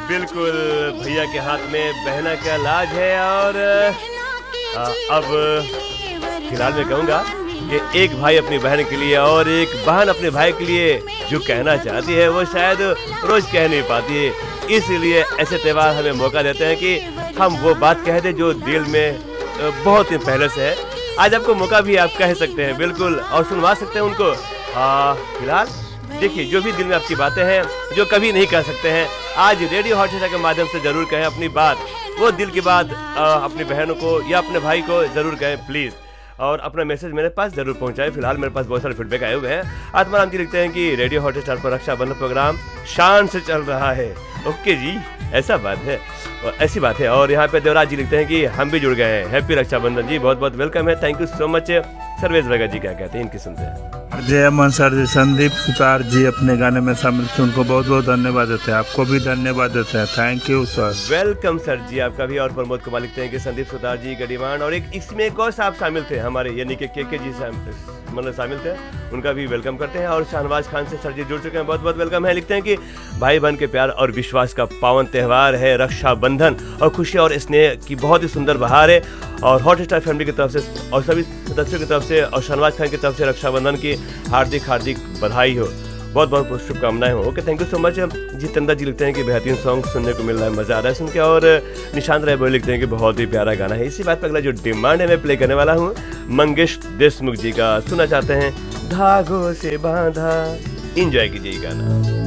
बिल्कुल भैया के हाथ में बहना का लाज है। और अब फिलहाल मैं कहूँगा कि एक भाई अपनी बहन के लिए और एक बहन अपने भाई के लिए जो कहना चाहती है वो शायद रोज कह नहीं पाती है। इसलिए ऐसे त्यौहार हमें मौका देते हैं कि हम वो बात कह दें जो दिल में बहुत दिन पहले से है। आज आपको मौका भी आप कह सकते हैं बिल्कुल, और सुनवा सकते हैं उनको। फिलहाल देखिए, जो भी दिल में आपकी बातें हैं जो कभी नहीं कह सकते हैं, आज रेडियो हॉटस्टार के माध्यम से जरूर कहें अपनी बात, वो दिल की बात अपनी बहनों को या अपने भाई को जरूर कहें प्लीज़, और अपना मैसेज मेरे पास जरूर पहुंचाएं। फिलहाल मेरे पास बहुत सारे फीडबैक आए हुए हैं। आत्माराम जी लिखते हैं कि रेडियो हॉटस्टार पर रक्षाबंधन प्रोग्राम शान से चल रहा है। ओके जी, ऐसा बात है, ऐसी बात है। और यहाँ पे देवराज जी लिखते हैं कि हम भी जुड़ गए हैं, हैप्पी रक्षाबंधन जी, बहुत बहुत वेलकम है, thank you so much. Sarvesh Bhagat ji क्या कहते हैं, इनकी सुनते हैं। जय अमन सर जी, संदीप सुतार जी अपने गाने में शामिल थे, उनको बहुत बहुत धन्यवाद देते हैं। आपको भी धन्यवाद देते हैं, thank you sir. Welcome sir जी आपका भी। और प्रमोद कुमार लिखते हैं कि संदीप सुतार जी का डिमांड, और एक इसमें एक और साहब शामिल थे हमारे, यानी कि के जी मतलब शामिल थे, उनका भी वेलकम करते हैं। और शाहनवाज खान से सर जी जुड़ चुके हैं, बहुत बहुत वेलकम है। लिखते हैं कि भाई बहन के प्यार और विश्वास का पावन त्यौहार है रक्षाबंधन, और खुशी और स्नेह की बहुत ही सुंदर बहार है। और हॉटस्टार फैमिली की तरफ से और सभी सदस्यों की तरफ से और शाहनवाज खान की तरफ से रक्षाबंधन की हार्दिक हार्दिक बधाई हो, बहुत बहुत शुभकामनाएं हो। Okay, thank you so much. Jitendra जी लिखते हैं कि बेहतरीन सॉन्ग सुनने को मिल रहा है, मज़ा आ रहा है सुन के। और निशांत राय बोले लिखते हैं कि बहुत ही प्यारा गाना है। इसी बात पर अगला जो डिमांड है मैं प्ले करने वाला हूँ मंगेश देशमुख जी का, सुनना चाहते हैं धागों से बांधा। इंजॉय कीजिए गाना।